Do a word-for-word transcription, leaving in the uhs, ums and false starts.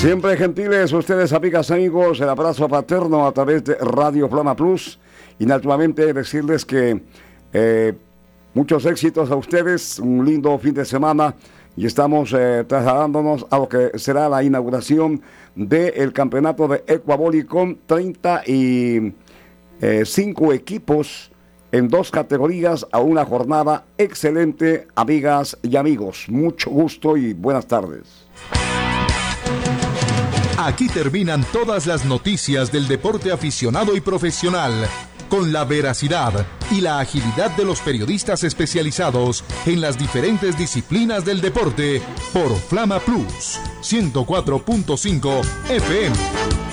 Siempre gentiles ustedes, amigas, amigos, el abrazo paterno a través de Radio Flama Plus. Y naturalmente decirles que eh, muchos éxitos a ustedes, un lindo fin de semana. Y estamos eh, trasladándonos a lo que será la inauguración del campeonato de Ecuaboli con treinta y cinco equipos en dos categorías a una jornada excelente, amigas y amigos. Mucho gusto y buenas tardes. Aquí terminan todas las noticias del deporte aficionado y profesional, con la veracidad y la agilidad de los periodistas especializados en las diferentes disciplinas del deporte, por Flama Plus ciento cuatro punto cinco F M.